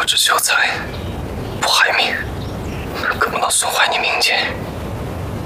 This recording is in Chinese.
我只求财，不害命，更不能损坏你名节。